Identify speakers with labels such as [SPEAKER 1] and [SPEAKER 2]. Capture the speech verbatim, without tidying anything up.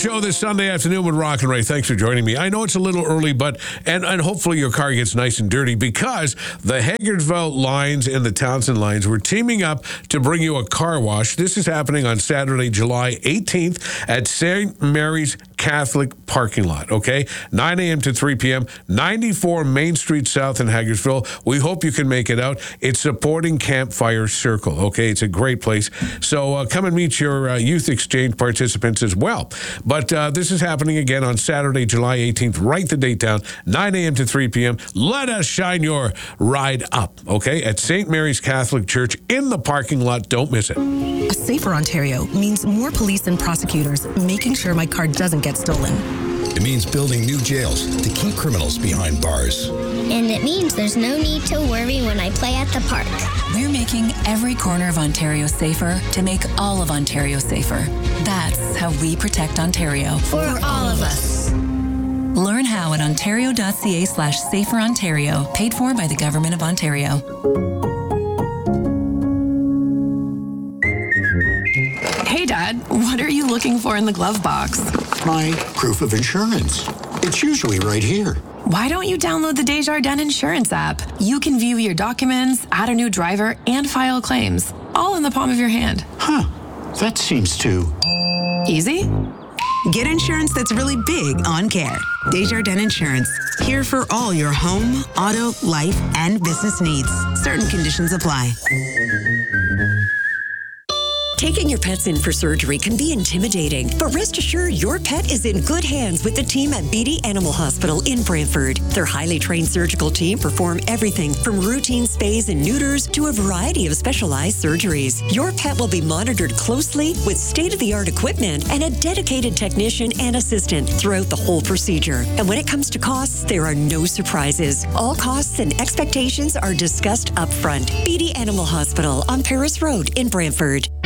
[SPEAKER 1] Show this Sunday afternoon with Rock and Ray. Thanks for joining me. I know it's a little early, but and, and hopefully your car gets nice and dirty because the Hagersville Lines and the Townsend Lines were teaming up to bring you a car wash. This is happening on Saturday, July eighteenth at Saint Mary's Catholic parking lot, okay? nine a.m. to three p.m., ninety-four Main Street South in Hagersville. We hope you can make it out. It's supporting Campfire Circle, okay? It's a great place. So uh, come and meet your uh, youth exchange participants as well. But uh, this is happening again on Saturday, July eighteenth. Write the date down, nine a.m. to three p.m. Let us shine your ride up, okay? At Saint Mary's Catholic Church in the parking lot. Don't miss it.
[SPEAKER 2] A safer Ontario means more police and prosecutors making sure my car doesn't get stolen.
[SPEAKER 3] It means building new jails to keep criminals behind bars.
[SPEAKER 4] And it means there's no need to worry when I play at the park.
[SPEAKER 5] We're making every corner of Ontario safer to make all of Ontario safer. That's how we protect Ontario.
[SPEAKER 4] For all of us.
[SPEAKER 5] Learn how at ontario.ca slash safer Ontario, paid for by the Government of Ontario.
[SPEAKER 6] Hey, Dad, what are you looking for in the glove box?
[SPEAKER 3] My proof of insurance. It's usually right here.
[SPEAKER 6] Why don't you download the Desjardins Insurance app? You can view your documents, add a new driver, and file claims, all in the palm of your hand.
[SPEAKER 3] Huh. That seems too...
[SPEAKER 6] Easy?
[SPEAKER 7] Get insurance that's really big on care. Desjardins Insurance. Here for all your home, auto, life, and business needs. Certain conditions apply.
[SPEAKER 8] Taking your pets in for surgery can be intimidating, but rest assured your pet is in good hands with the team at Beatty Animal Hospital in Brantford. Their highly trained surgical team perform everything from routine spays and neuters to a variety of specialized surgeries. Your pet will be monitored closely with state-of-the-art equipment and a dedicated technician and assistant throughout the whole procedure. And when it comes to costs, there are no surprises. All costs and expectations are discussed up front. Beatty Animal Hospital on Paris Road in Brantford.